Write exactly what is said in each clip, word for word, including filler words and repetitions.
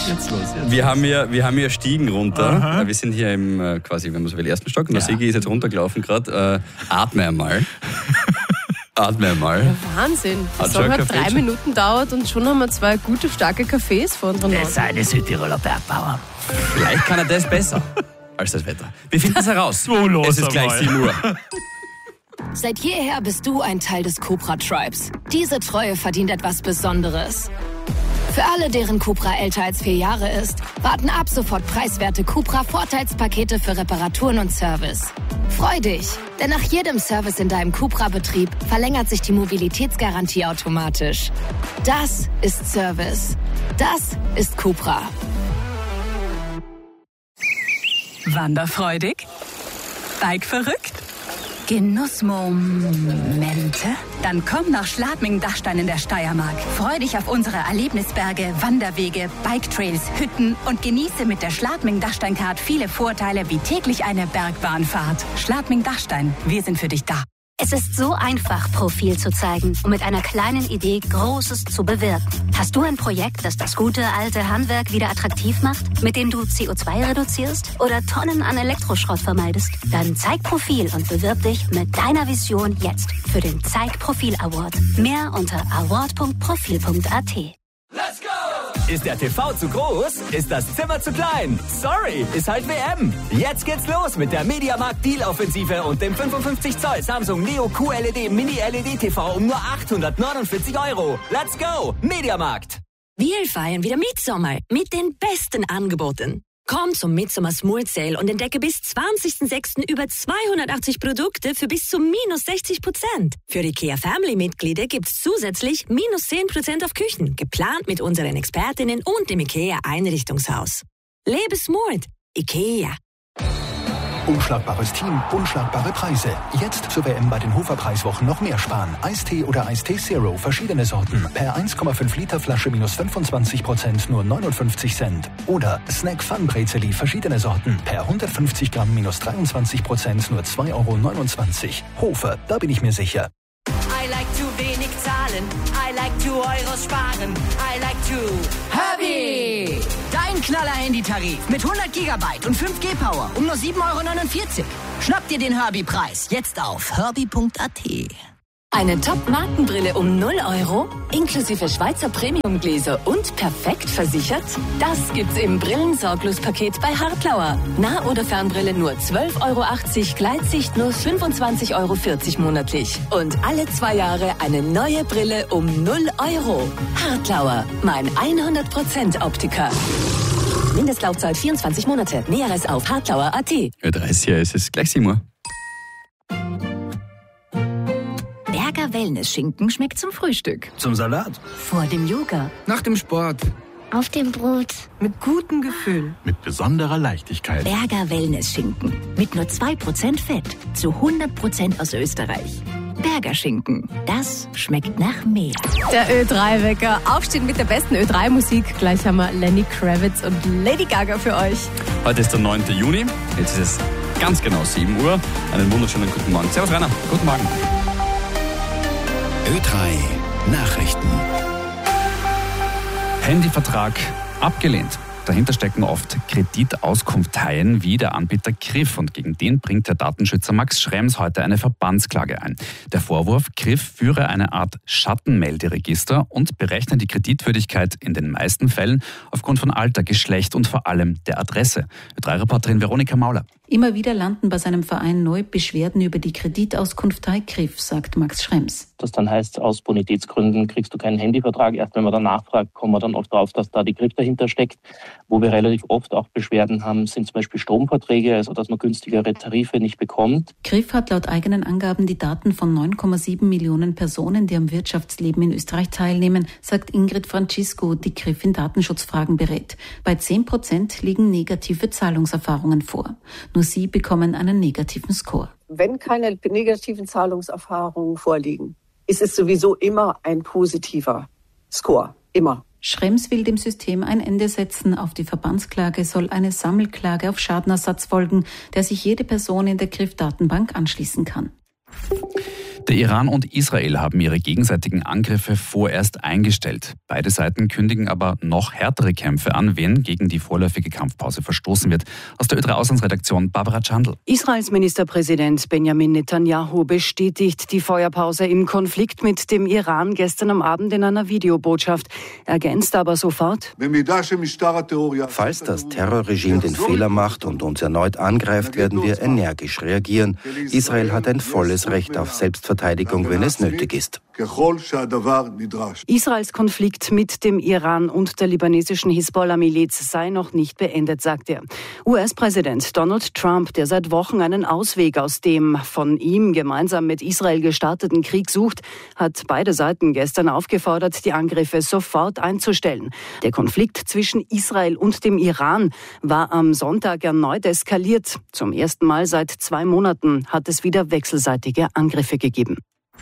Jetzt los, jetzt wir, los. haben hier, wir haben hier Stiegen runter. Aha. Wir sind hier im, äh, quasi, wenn man so will, ersten Stock. Und der Ja. Sigi ist jetzt runtergelaufen gerade. Äh, atme einmal. Atme einmal. Wahnsinn. Hat Das schon Song ein hat Kaffee drei schon. Minuten dauert und schon haben wir zwei gute, starke Cafés vor unseren Das Augen. sind die Südtiroler Bergbauern. Vielleicht kann er das besser als das Wetter. Wir finden es heraus. So los es ist gleich einmal. sieben Uhr. Seit jeher bist du ein Teil des Cupra Tribes. Diese Treue verdient etwas Besonderes. Für alle, deren Cupra älter als vier Jahre ist, warten ab sofort preiswerte Cupra-Vorteilspakete für Reparaturen und Service. Freu dich, denn nach jedem Service in deinem Cupra-Betrieb verlängert sich die Mobilitätsgarantie automatisch. Das ist Service. Das ist Cupra. Wanderfreudig? Bikeverrückt? Genussmomente? Dann komm nach Schladming-Dachstein in der Steiermark. Freu dich auf unsere Erlebnisberge, Wanderwege, Biketrails, Hütten und genieße mit der Schladming-Dachstein-Card viele Vorteile wie täglich eine Bergbahnfahrt. Schladming-Dachstein, wir sind für dich da. Es ist so einfach, Profil zu zeigen und mit einer kleinen Idee Großes zu bewirken. Hast du ein Projekt, das das gute alte Handwerk wieder attraktiv macht, mit dem du C O zwei reduzierst oder Tonnen an Elektroschrott vermeidest? Dann zeig Profil und bewirb dich mit deiner Vision jetzt für den Zeig Profil Award. Mehr unter award punkt profil punkt a t. Ist der T V zu groß? Ist das Zimmer zu klein? Sorry, ist halt W M. Jetzt geht's los mit der Mediamarkt Deal-Offensive und dem fünfundfünfzig Zoll Samsung Neo Q L E D Mini L E D T V um nur achthundertneunundvierzig Euro. Let's go, Mediamarkt. Wir feiern wieder Mitsommer mit den besten Angeboten. Komm zum Midsommer Smooth Sale und entdecke bis zwanzigsten sechsten über zweihundertachtzig Produkte für bis zu minus sechzig Prozent. Für IKEA Family Mitglieder gibt's zusätzlich minus zehn Prozent auf Küchen, geplant mit unseren Expertinnen und dem IKEA Einrichtungshaus. Lebe smooth. IKEA. Unschlagbares Team, unschlagbare Preise. Jetzt zur W M bei den Hofer-Preiswochen noch mehr sparen. Eistee oder Eistee Zero, verschiedene Sorten. Per eins Komma fünf Liter Flasche minus fünfundzwanzig Prozent, nur neunundfünfzig Cent. Oder Snack Fun Brezeli, verschiedene Sorten. Per hundertfünfzig Gramm minus dreiundzwanzig Prozent, nur zwei Euro neunundzwanzig. Hofer, da bin ich mir sicher. I like to wenig zahlen. I like to Euros sparen. I like to Herbie! Dein Knaller-Handy-Tarif mit hundert Gigabyte und fünf G Power um nur sieben Euro neunundvierzig. Schnapp dir den Herbie-Preis jetzt auf herbie punkt a t. Eine Top-Markenbrille um null Euro, inklusive Schweizer Premiumgläser und perfekt versichert? Das gibt's im Brillensorglos-Paket bei Hartlauer. Nah- oder Fernbrille nur zwölf Euro achtzig, Gleitsicht nur fünfundzwanzig Euro vierzig monatlich. Und alle zwei Jahre eine neue Brille um null Euro. Hartlauer, mein hundert Prozent Optiker. Mindestlaufzeit vierundzwanzig Monate. Näheres auf hartlauer punkt a t. Ö drei ist hier, es ist gleich sieben Uhr. Berger Wellness-Schinken schmeckt zum Frühstück. Zum Salat. Vor dem Yoga. Nach dem Sport. Auf dem Brot. Mit gutem Gefühl. Mit besonderer Leichtigkeit. Berger Wellness-Schinken. Mit nur zwei Prozent Fett. Zu hundert Prozent aus Österreich. Berger Schinken. Das schmeckt nach mehr. Der Ö drei Wecker. Aufstehen mit der besten Ö drei Musik. Gleich haben wir Lenny Kravitz und Lady Gaga für euch. Heute ist der neunten Juni. Jetzt ist es ganz genau sieben Uhr. Einen wunderschönen guten Morgen. Servus Rainer. Guten Morgen. Ö drei Nachrichten. Handyvertrag abgelehnt. Dahinter stecken oft Kreditauskunfteien wie der Anbieter Griff und gegen den bringt der Datenschützer Max Schrems heute eine Verbandsklage ein. Der Vorwurf, Griff führe eine Art Schattenmelderegister und berechne die Kreditwürdigkeit in den meisten Fällen aufgrund von Alter, Geschlecht und vor allem der Adresse. Ö drei Reporterin Veronika Mauler. Immer wieder landen bei seinem Verein neu Beschwerden über die Kreditauskunftei Griff, sagt Max Schrems. Das dann heißt, aus Bonitätsgründen kriegst du keinen Handyvertrag. Erst wenn man danach fragt, kommen wir dann oft drauf, dass da die Griff dahinter steckt. Wo wir relativ oft auch Beschwerden haben, sind zum Beispiel Stromverträge, also dass man günstigere Tarife nicht bekommt. Griff hat laut eigenen Angaben die Daten von neun Komma sieben Millionen Personen, die am Wirtschaftsleben in Österreich teilnehmen, sagt Ingrid Francisco, die Griff in Datenschutzfragen berät. Bei zehn Prozent liegen negative Zahlungserfahrungen vor. Nur sie bekommen einen negativen Score. Wenn keine negativen Zahlungserfahrungen vorliegen, ist es sowieso immer ein positiver Score. Immer. Schrems will dem System ein Ende setzen. Auf die Verbandsklage soll eine Sammelklage auf Schadenersatz folgen, der sich jede Person in der Griff-Datenbank anschließen kann. Der Iran und Israel haben ihre gegenseitigen Angriffe vorerst eingestellt. Beide Seiten kündigen aber noch härtere Kämpfe an, wenn gegen die vorläufige Kampfpause verstoßen wird. Aus der Ö drei Auslandsredaktion Barbara Chandl. Israels Ministerpräsident Benjamin Netanyahu bestätigt die Feuerpause im Konflikt mit dem Iran gestern am Abend in einer Videobotschaft. Ergänzt aber sofort: Falls das Terrorregime den Fehler macht und uns erneut angreift, werden wir energisch reagieren. Israel hat ein volles Recht auf Selbstverteidigung, wenn es nötig ist. Israels Konflikt mit dem Iran und der libanesischen Hisbollah-Miliz sei noch nicht beendet, sagt er. U S-Präsident Donald Trump, der seit Wochen einen Ausweg aus dem von ihm gemeinsam mit Israel gestarteten Krieg sucht, hat beide Seiten gestern aufgefordert, die Angriffe sofort einzustellen. Der Konflikt zwischen Israel und dem Iran war am Sonntag erneut eskaliert. Zum ersten Mal seit zwei Monaten hat es wieder wechselseitige Angriffe gegeben.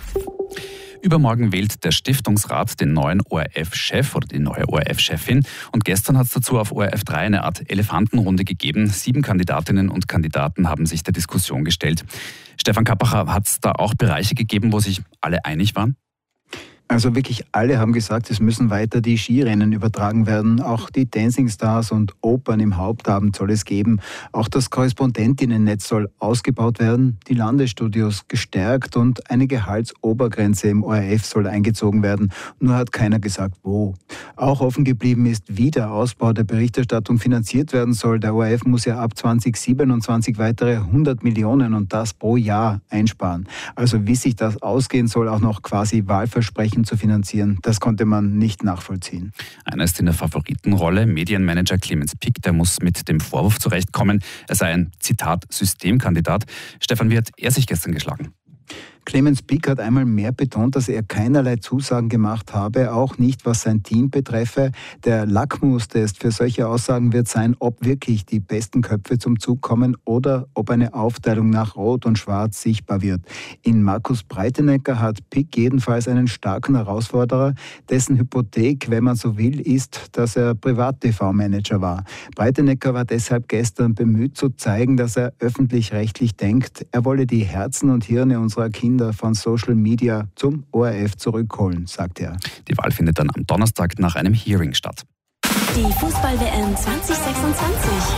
Übermorgen wählt der Stiftungsrat den neuen O R F-Chef oder die neue O R F-Chefin. Und gestern hat es dazu auf O R F drei eine Art Elefantenrunde gegeben. Sieben Kandidatinnen und Kandidaten haben sich der Diskussion gestellt. Stefan Kappacher, hat es da auch Bereiche gegeben, wo sich alle einig waren? Also wirklich alle haben gesagt, es müssen weiter die Skirennen übertragen werden. Auch die Dancing Stars und Opern im Hauptabend soll es geben. Auch das Korrespondentinnennetz soll ausgebaut werden, die Landesstudios gestärkt und eine Gehaltsobergrenze im O R F soll eingezogen werden. Nur hat keiner gesagt, wo. Auch offen geblieben ist, wie der Ausbau der Berichterstattung finanziert werden soll. Der O R F muss ja ab zwanzig siebenundzwanzig weitere hundert Millionen und das pro Jahr einsparen. Also wie sich das ausgehen soll, auch noch quasi Wahlversprechen zu finanzieren, das konnte man nicht nachvollziehen. Einer ist in der Favoritenrolle. Medienmanager Clemens Pick, der muss mit dem Vorwurf zurechtkommen, er sei ein, Zitat, Systemkandidat. Stefan, wie hat er sich gestern geschlagen? Clemens Pick hat einmal mehr betont, dass er keinerlei Zusagen gemacht habe, auch nicht was sein Team betreffe. Der Lackmustest für solche Aussagen wird sein, ob wirklich die besten Köpfe zum Zug kommen oder ob eine Aufteilung nach Rot und Schwarz sichtbar wird. In Markus Breitenecker hat Pick jedenfalls einen starken Herausforderer, dessen Hypothek, wenn man so will, ist, dass er Privat-T V-Manager war. Breitenecker war deshalb gestern bemüht zu zeigen, dass er öffentlich-rechtlich denkt, er wolle die Herzen und Hirne unserer Kinder von Social Media zum O R F zurückholen, sagt er. Die Wahl findet dann am Donnerstag nach einem Hearing statt. Die Fußball-W M zwanzig sechsundzwanzig.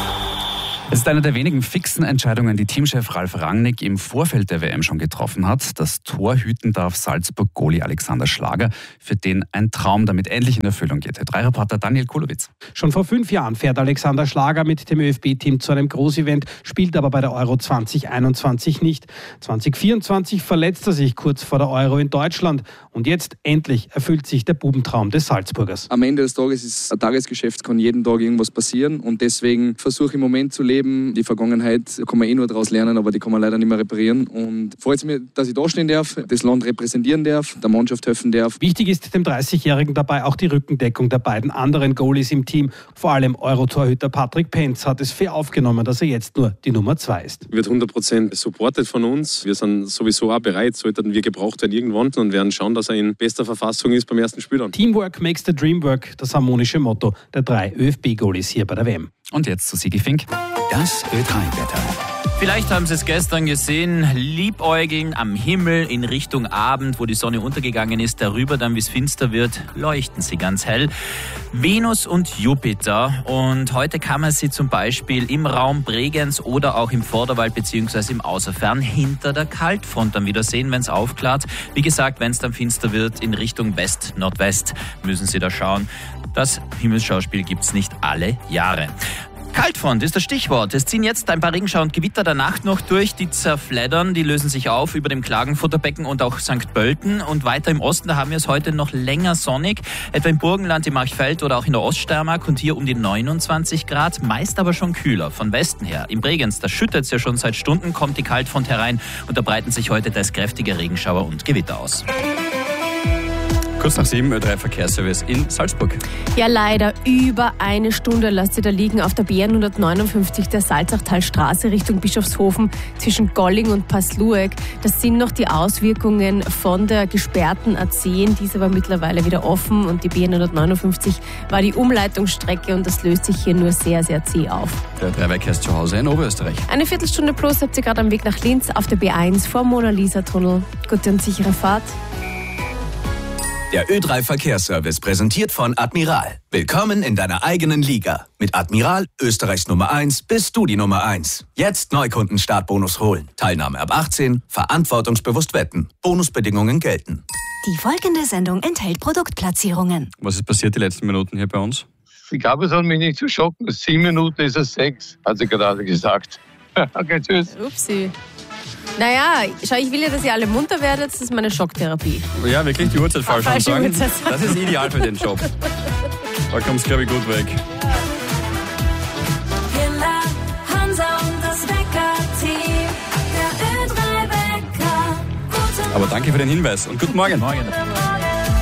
Es ist eine der wenigen fixen Entscheidungen, die Teamchef Ralf Rangnick im Vorfeld der W M schon getroffen hat. Das Tor hüten darf Salzburg-Goalie Alexander Schlager, für den ein Traum damit endlich in Erfüllung geht. Herr drei Reporter Daniel Kulowitz. Schon vor fünf Jahren fährt Alexander Schlager mit dem ÖFB-Team zu einem Großevent, spielt aber bei der Euro zwanzig einundzwanzig nicht. zwanzig vierundzwanzig verletzt er sich kurz vor der Euro in Deutschland. Und jetzt endlich erfüllt sich der Bubentraum des Salzburgers. Am Ende des Tages ist ein Tagesgeschäft, kann jeden Tag irgendwas passieren. Und deswegen versuche ich im Moment zu leben. Die Vergangenheit kann man eh nur daraus lernen, aber die kann man leider nicht mehr reparieren. Und freut es mich, dass ich da stehen darf, das Land repräsentieren darf, der Mannschaft helfen darf. Wichtig ist dem dreißigjährigen dabei auch die Rückendeckung der beiden anderen Goalies im Team. Vor allem Euro-Torhüter Patrick Penz hat es fair aufgenommen, dass er jetzt nur die Nummer zwei ist. Wird hundert Prozent supportet von uns. Wir sind sowieso auch bereit, sollten wir gebraucht werden irgendwann und werden schauen, dass er in bester Verfassung ist beim ersten Spiel dann. Teamwork makes the dream work, das harmonische Motto der drei ÖFB-Goalies hier bei der W M. Und jetzt zu Sigi Fink. Das Ö drei Wetter. Vielleicht haben Sie es gestern gesehen, liebäugeln am Himmel in Richtung Abend, wo die Sonne untergegangen ist, darüber dann, wie es finster wird, leuchten sie ganz hell. Venus und Jupiter, und heute kann man sie zum Beispiel im Raum Bregenz oder auch im Vorderwald bzw. im Außerfern hinter der Kaltfront dann wieder sehen, wenn es aufklart. Wie gesagt, wenn es dann finster wird in Richtung West-Nordwest, müssen Sie da schauen. Das Himmelsschauspiel gibt es nicht alle Jahre. Kaltfront ist das Stichwort. Es ziehen jetzt ein paar Regenschauer und Gewitter der Nacht noch durch, die zerfleddern, die lösen sich auf über dem Klagenfurterbecken und auch Sankt Pölten. Und weiter im Osten, da haben wir es heute noch länger sonnig, etwa im Burgenland, im Marchfeld oder auch in der Oststeiermark, und hier um die neunundzwanzig Grad, meist aber schon kühler von Westen her. Im Bregenz, da schüttet es ja schon seit Stunden, kommt die Kaltfront herein und da breiten sich heute teils kräftige Regenschauer und Gewitter aus. Kurz nach sieben, Ö drei Verkehrsservice in Salzburg. Ja, leider über eine Stunde lasst ihr da liegen auf der B N hundertneunundfünfzig der Salzachtalstraße Richtung Bischofshofen zwischen Golling und Paslueck. Das sind noch die Auswirkungen von der gesperrten A zehn. Diese war mittlerweile wieder offen und die B N hundertneunundfünfzig war die Umleitungsstrecke und das löst sich hier nur sehr, sehr zäh auf. Der Ö drei Verkehrs zu Hause in Oberösterreich. Eine Viertelstunde plus habt ihr gerade am Weg nach Linz auf der B eins vor Mona-Lisa-Tunnel. Gute und sichere Fahrt. Der Ö drei Verkehrsservice präsentiert von Admiral. Willkommen in deiner eigenen Liga. Mit Admiral, Österreichs Nummer eins, bist du die Nummer eins. Jetzt Neukunden-Startbonus holen. Teilnahme ab achtzehn, verantwortungsbewusst wetten. Bonusbedingungen gelten. Die folgende Sendung enthält Produktplatzierungen. Was ist passiert die letzten Minuten hier bei uns? Ich glaube, es hat mich nicht zu schocken. Sieben Minuten ist es sechs, hat sie gerade gesagt. Okay, tschüss. Upsi. Naja, schau, ich will ja, dass ihr alle munter werdet. Das ist meine Schocktherapie. Ja, wirklich die Uhrzeit falsch Falsche ansagen. Uhrzeit. Das ist ideal für den Job. Da kommt es, glaube ich, gut weg. Hilla, Hansa und das Wecker-Team. Der Ö drei Wecker. Aber danke für den Hinweis und guten Morgen. Morgen.